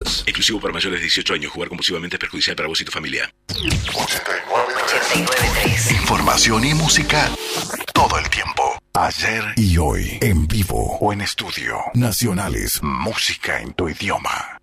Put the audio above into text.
Insurance. Exclusivo para mayores de 18 años. Jugar compulsivamente es perjudicial para vos y tu familia. 89.3. Información y música todo el tiempo. Ayer y hoy. En vivo o en estudio. Nacionales. Música en tu idioma.